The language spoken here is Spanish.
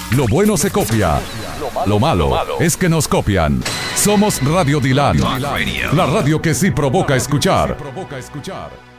Lo bueno se copia. Lo malo es que nos copian. Somos Radio Dilan, la radio que sí provoca escuchar.